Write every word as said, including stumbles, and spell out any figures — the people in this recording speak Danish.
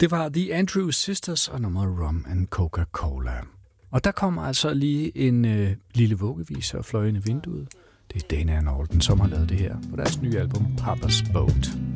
Det var The Andrews Sisters og nummeret Rum and Coca-Cola. Og der kommer altså lige en øh, lille vuggevise og fløj ind i vinduet. Det er Dana and Alden, som har lavet det her på deres nye album Papa's Boat.